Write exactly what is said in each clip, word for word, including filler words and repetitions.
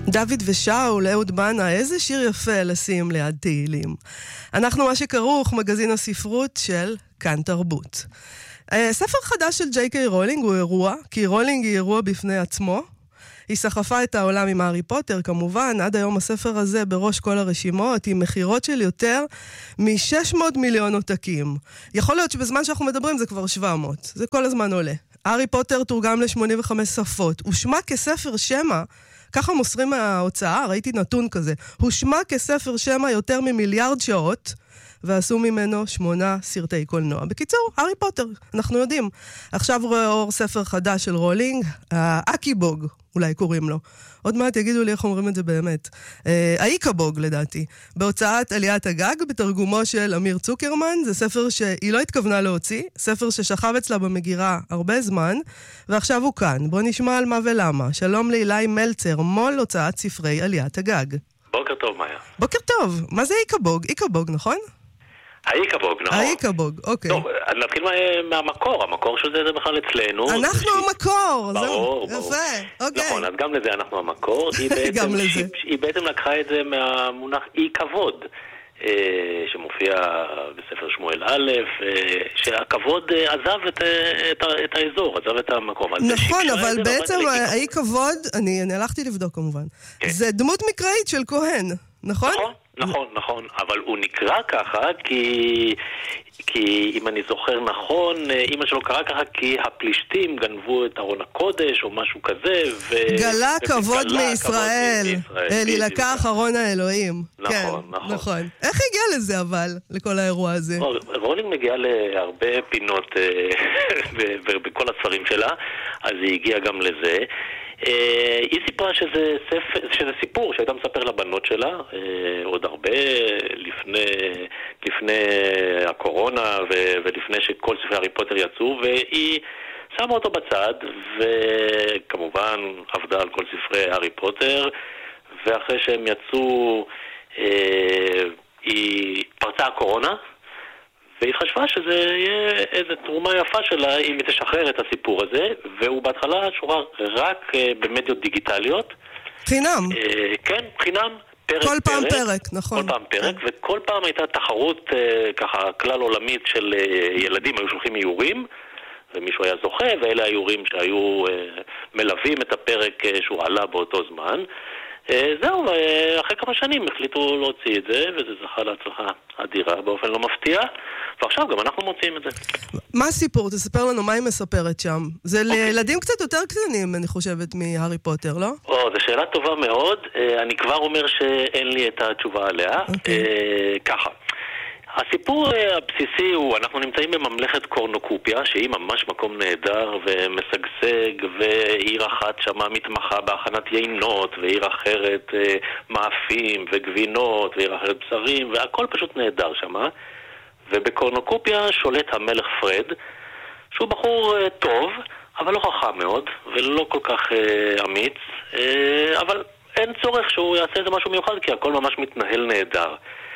דוד ושאול, אהוד בנה, איזה שיר יפה לשים ליד תהילים. אנחנו מה שכרוך, מגזין הספרות של כאן תרבות. ספר חדש של ג'יי קיי רולינג הוא אירוע, כי רולינג היא אירוע בפני עצמו. היא סחפה את העולם עם הארי פוטר, כמובן, עד היום הספר הזה בראש כל הרשימות, עם מחירות של יותר מ-שש מאות מיליון עותקים. יכול להיות שבזמן שאנחנו מדברים זה כבר שבע מאות, זה כל הזמן עולה. הארי פוטר תורגם ל-שמונים וחמש שפות, הוא שמע כספר שמע, ככה מוסרים מההוצאה, ראיתי נתון כזה, הוא שמע כספר שמע יותר ממיליארד שעות, ועשו ממנו שמונה סרטי קולנוע. בקיצור, הארי פוטר, אנחנו יודעים. עכשיו רואה אור ספר חדש של רולינג, האקיבוג, אולי קוראים לו. עוד מעט יגידו לי איך אומרים את זה באמת. האיקבוג לדעתי. בהוצאת עליית הגג, בתרגומו של אמיר צוקרמן, זה ספר שהיא לא התכוונה להוציא, ספר ששכב אצלה במגירה הרבה זמן, ועכשיו הוא כאן. בוא נשמע על מה ולמה. שלום לאילי מלצר, מול הוצאת ספרי עליית הגג. בוקר טוב, מאיה. בוקר טוב. מה זה איקבוג? איקבוג, נכון? האיקבוג, נכון. האיקבוג, אוקיי. טוב, נתחיל מהמקור, המקור של זה זה בכלל אצלנו. אנחנו המקור, ברור, ברור. יפה, אוקיי. נכון, אז גם לזה אנחנו המקור. גם לזה. היא בעצם לקחה את זה מהמונח אי כבוד, שמופיע בספר שמואל א', שהכבוד עזב את האזור, עזב את המקום. נכון, אבל בעצם האי כבוד, אני הלכתי לבדוק כמובן, זה דמות מקראית של כהן, נכון? נכון. נכון, נכון, אבל הוא נקרא ככה כי, כי אם אני זוכר נכון, אמא שלו קרא ככה כי הפלישתים גנבו את ארון הקודש או משהו כזה ו... גלה כבוד מישראל, אלי לקח ארון האלוהים. נכון, כן, נכון. נכון. איך הגיע לזה אבל, לכל האירוע הזה? רולינג מגיעה להרבה פינות בכל הספרים שלה, אז היא הגיעה גם לזה. היא סיפרה שזה, ספר, שזה סיפור שהייתה מספר לבנות שלה עוד הרבה לפני, לפני הקורונה ו, ולפני שכל ספרי הארי פוטר יצאו, והיא שמה אותו בצד וכמובן עבדה על כל ספרי הארי פוטר, ואחרי שהם יצאו היא פרצה הקורונה והיא חשבה שזה יהיה איזו תרומה יפה שלה אם היא תשחרר את הסיפור הזה, והוא בהתחלה שוחרר רק במדיות דיגיטליות. חינם. כן, חינם. פרק, כל פעם פרק, פרק, נכון. כל פעם פרק, כן. וכל פעם הייתה תחרות ככה כלל עולמית של ילדים, היו שולחים איורים, ומישהו היה זוכה, ואלה האיורים שהיו מלווים את הפרק שהוא עלה באותו זמן. זהו, אחרי כמה שנים החליטו להוציא את זה, וזה זכה להצלחה אדירה באופן לא מפתיע, ועכשיו גם אנחנו מוציאים את זה. מה הסיפור? תספר לנו מה היא מספרת שם. זה לילדים קצת יותר קטנים, אני חושבת, מהארי פוטר, לא? או, זו שאלה טובה מאוד. אני כבר אומר שאין לי את התשובה עליה. ככה. הסיפור הבסיסי הוא, אנחנו נמצאים בממלכת קורנוקופיה, שהיא ממש מקום נהדר ומשגשג, ועיר אחת שמה מתמחה בהכנת יינות, ועיר אחרת מאפים וגבינות, ועיר אחרת בשרים, והכל פשוט נהדר שמה. ובקורנוקופיה שולט המלך פרד, שהוא בחור טוב, אבל לא חכם מאוד, ולא כל כך אמיץ, אבל אין צורך שהוא יעשה איזה משהו מיוחד, כי הכל ממש מתנהל נהדר.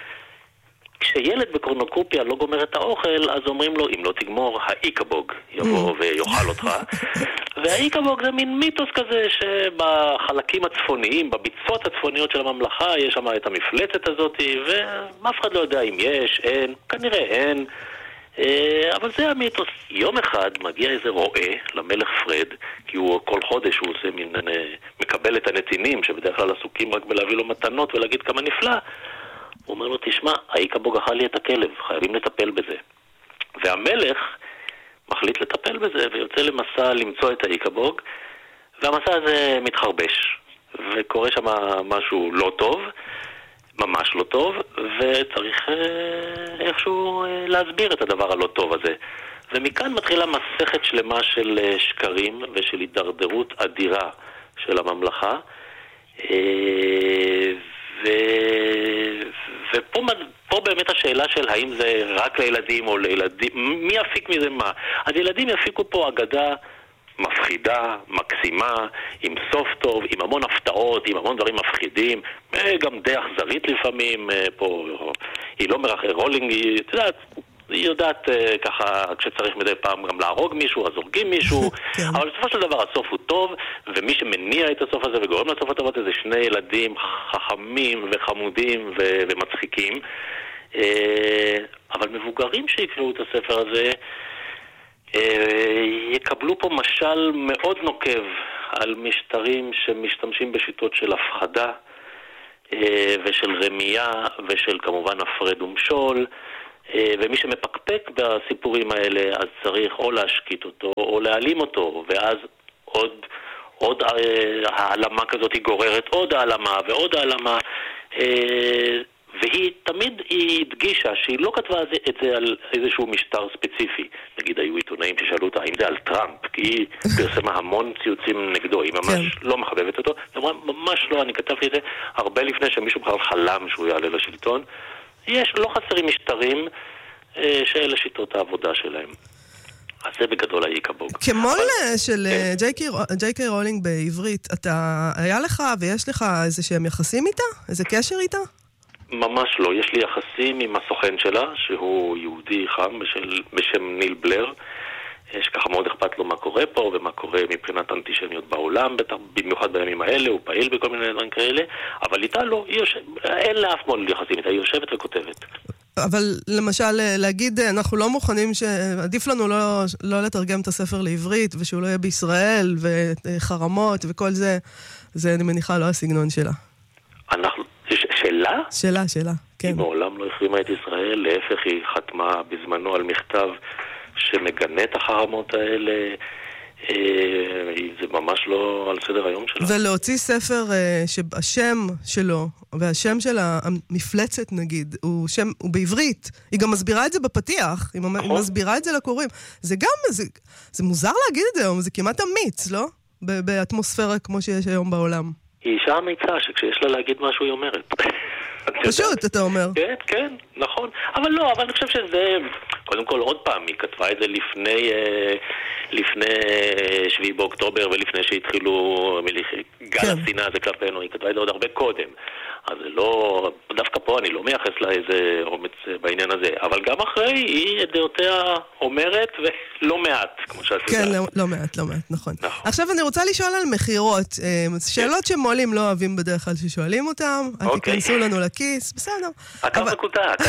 כשילד בקורנוקופיה לא גומר את האוכל, אז אומרים לו, אם לא תגמור, האיקבוג יבוא ויאכל אותך. והאיקבוג זה מין מיתוס כזה שבחלקים הצפוניים, בביצות הצפוניות של הממלכה, יש שם את המפלצת הזאת, ואף אחד לא יודע אם יש, אין, כנראה אין. אבל זה המיתוס. יום אחד מגיע איזה רועה למלך פרד, כי הוא כל חודש הוא עושה מין, מקבל את הנתינים, שבדרך כלל עסוקים רק בלהביא לו מתנות ולהגיד כמה נפלא. הוא אומר לו, תשמע, האיקבוג אכל לי את הכלב, חייבים לטפל בזה. והמלך מחליט לטפל בזה, ויוצא למסע למצוא את האיקבוג, והמסע הזה מתחרבש, וקורה שם משהו לא טוב, ממש לא טוב, וצריך אה, איכשהו אה, להסביר את הדבר הלא טוב הזה. ומכאן מתחילה מסכת שלמה של אה, שקרים ושל הידרדרות אדירה של הממלכה, אה, ו... ופה פה באמת השאלה של האם זה רק לילדים או לילדים, מי יפיק מזה מה? אז ילדים יפיקו פה אגדה מפחידה, מקסימה, עם סוף טוב, עם המון הפתעות, עם המון דברים מפחידים, גם די אכזרית לפעמים, פה היא לא מרחב, רולינג, היא, אתה יודעת, היא יודעת ככה, כשצריך מדי פעם גם להרוג מישהו, אז הורגים מישהו, אבל בסופו של דבר הסוף הוא טוב, ומי שמניע את הסוף הזה וגורם לסוף הטובות זה שני ילדים חכמים וחמודים ו- ומצחיקים, אבל מבוגרים שיקראו את הספר הזה יקבלו פה משל מאוד נוקב על משטרים שמשתמשים בשיטות של הפחדה ושל רמייה ושל כמובן הפרד ומשול, ומי שמפקפק בסיפורים האלה אז צריך או להשקיט אותו או להעלים אותו, ואז עוד, עוד העלמה כזאת היא גוררת עוד העלמה ועוד העלמה, והיא תמיד היא הדגישה שהיא לא כתבה את זה על איזשהו משטר ספציפי. נגיד היו עיתונאים ששאלו אותה האם זה על טראמפ, כי היא פרסמה המון ציוצים נגדו, היא ממש כן. לא מחבבת אותו. היא אמרה, ממש לא, אני כתבתי את זה הרבה לפני שמישהו בכלל חלם שהוא יעלה לשלטון. יש, לא חסרים משטרים אה, שאלה שיטות העבודה שלהם. אז זה בגדול האיקבוג. כמו של ג'יי קיי רולינג בעברית, אתה, היה לך ויש לך איזה שהם יחסים איתה? איזה קשר איתה? ממש לא. יש לי יחסים עם הסוכן שלה, שהוא יהודי חם בשל, בשם ניל בלר. יש ככה מאוד אכפת לו מה קורה פה ומה קורה מבחינת אנטישמיות בעולם, במיוחד בימים האלה, הוא פעיל בכל מיני דברים כאלה, אבל איתה לא, היא יושב, אין לאף מול יחסים איתה, היא יושבת וכותבת. אבל למשל להגיד, אנחנו לא מוכנים, שעדיף לנו לא, לא לתרגם את הספר לעברית, ושהוא לא יהיה בישראל, וחרמות וכל זה, זה אני מניחה לא הסגנון שלה. אנחנו, שאלה? שאלה, שאלה, כן. היא מעולם לא החרימה את ישראל, להפך היא חתמה בזמנו על מכתב שמגנה את החרמות האלה, זה ממש לא על סדר היום שלה. ולהוציא ספר שהשם שלו, והשם של המפלצת נגיד, הוא שם, הוא בעברית, היא גם מסבירה את זה בפתיח, היא מסבירה את זה לקוראים. זה גם, זה, זה מוזר להגיד את זה היום, זה כמעט אמיץ, לא? באטמוספירה כמו שיש היום בעולם. היא אישה אמיצה, שכשיש לה להגיד משהו היא אומרת. פשוט, אתה אומר. כן, כן, נכון. אבל לא, אבל אני חושב שזה, קודם כל עוד פעם, היא כתבה את זה לפני, לפני שביעי באוקטובר, ולפני שהתחילו גל השנאה הזה כלפינו, היא כתבה את זה עוד הרבה קודם. אז זה לא, דווקא פה אני לא מייחס לה איזה אומץ בעניין הזה, אבל גם אחרי היא את דעותיה אומרת ולא מעט, כמו שאת יודעת. כן, לא, לא מעט, לא מעט, נכון. נכון. עכשיו אני רוצה לשאול על מחירות, שאלות שמועלים לא אוהבים בדרך כלל ששואלים אותם, אל תיכנסו לנו לכיס, בסדר. אתה מקוטע, אתה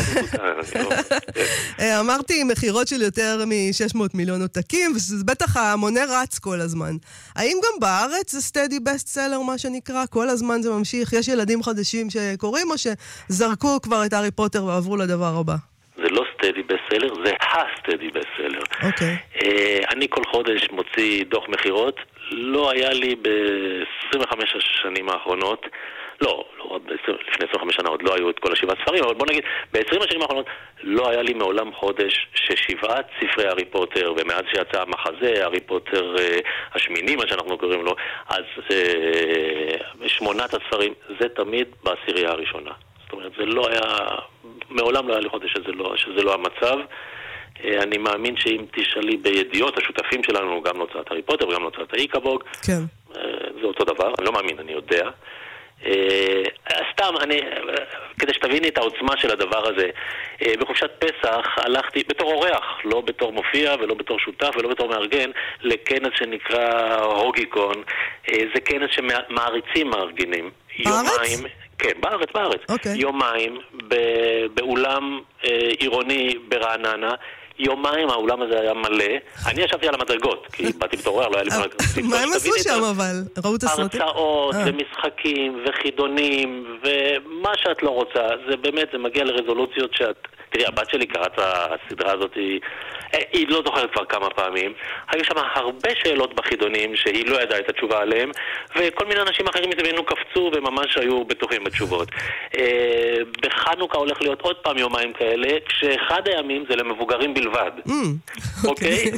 מקוטע. אמרתי מחירות של יותר מ-שש מאות מיליון עותקים, וזה בטח המונה רץ כל הזמן. האם גם בארץ זה סטדי בסט סלר, מה שנקרא? כל הזמן זה ממשיך? יש ילדים חדשים שקוראים, או שזרקו כבר את הארי פוטר ועברו לדבר הבא? זה לא סטדי בסלר, זה הסטדי בסלר. אוקיי. אני כל חודש מוציא דוח מחירות, לא היה לי ב-עשרים וחמש השנים האחרונות, לא, לא, לפני עשרים וחמש שנה עוד לא היו את כל השבעה ספרים, אבל בוא נגיד, ב-עשרים השנים האחרונות לא היה לי מעולם חודש ששבעת ספרי הארי פוטר, ומאז שיצא המחזה, הארי פוטר אה, השמיני, מה שאנחנו קוראים לו, אז אה, שמונת הספרים, זה תמיד בעשירייה הראשונה. זאת אומרת, זה לא היה, מעולם לא היה לי חודש שזה לא, שזה לא המצב. אה, אני מאמין שאם תשאלי בידיעות, השותפים שלנו, גם להוצאת הארי פוטר וגם להוצאת האיקבוג, כן. אה, זה אותו דבר, אני לא מאמין, אני יודע. סתם, אני, כדי שתביני את העוצמה של הדבר הזה, בחופשת פסח הלכתי בתור אורח, לא בתור מופיע ולא בתור שותף ולא בתור מארגן, לכנס שנקרא הוגיקון. זה כנס שמעריצים מארגנים. בארץ? כן, בארץ, בארץ. Okay. יומיים באולם עירוני ברעננה. יומיים האולם הזה היה מלא. אני ישבתי על המדרגות, כי באתי בתור אורח, לא היה לי מה... מה הם עשו שם אבל? ראו את הסרטים? הרצאות ומשחקים וחידונים ומה שאת לא רוצה. זה באמת, זה מגיע לרזולוציות שאת... תראי, הבת שלי קראת הסדרה הזאת, היא, היא לא זוכרת כבר כמה פעמים. היו שם הרבה שאלות בחידונים שהיא לא ידעה את התשובה עליהם, וכל מיני אנשים אחרים מסביבנו קפצו וממש היו בטוחים בתשובות. בחנוכה הולך להיות עוד פעם יומיים כאלה, כשאחד הימים זה למבוגרים בלבד. אוקיי?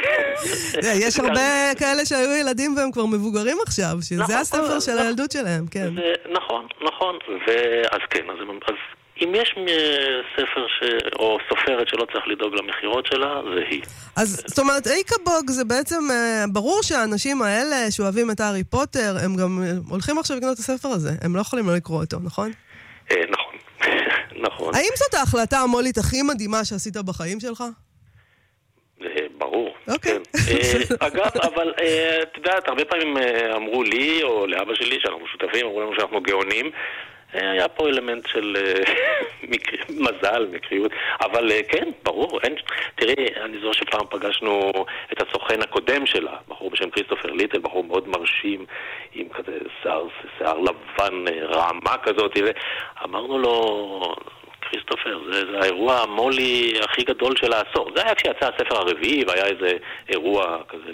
יש הרבה כאלה שהיו ילדים והם כבר מבוגרים עכשיו, שזה הספר של הילדות שלהם, כן. נכון, נכון. ואז כן, אז... אם יש ספר ש... או סופרת שלא צריך לדאוג למחירות שלה, זה היא. אז זאת אומרת, איקבוג זה בעצם, ברור שהאנשים האלה שאוהבים את הארי פוטר, הם גם הולכים עכשיו לקנות את הספר הזה. הם לא יכולים לא לקרוא אותו, נכון? נכון. נכון. האם זאת ההחלטה המולית הכי מדהימה שעשית בחיים שלך? ברור. אוקיי. אגב, אבל את יודעת, הרבה פעמים אמרו לי, או לאבא שלי, שאנחנו שותפים, אמרו לנו שאנחנו גאונים, היה פה אלמנט של מזל, מקריות, אבל כן, ברור. תראי, אני זוכר שפעם פגשנו את הסוכן הקודם שלה, בחור בשם כריסטופר ליטל, בחור מאוד מרשים, עם כזה שיער, שיער לבן, רעמה כזאת, אמרנו לו, כריסטופר, זה, זה האירוע המולי הכי גדול של העשור. זה היה כשיצא הספר הרביעי, והיה איזה אירוע כזה